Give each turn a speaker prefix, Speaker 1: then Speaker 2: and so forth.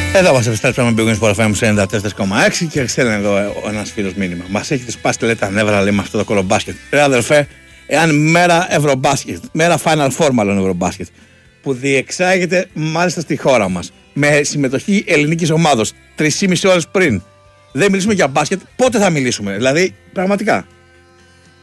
Speaker 1: Εδώ μας επιστρέψαμε με Big Wings FM 94,6 και στέλνει εδώ ένας φίλος μήνυμα. Μας έχετε σπάσει τα νεύρα, λέει, με αυτό το κολομπάσκετ. Ρε αδερφέ, εάν μέρα Ευρωμπάσκετ, μέρα Final Four μάλλον Ευρωμπάσκετ, που διεξάγεται μάλιστα στη χώρα μας, με συμμετοχή ελληνικής ομάδος 3,5 ώρες πριν, δεν μιλήσουμε για μπάσκετ, πότε θα μιλήσουμε? Δηλαδή, πραγματικά.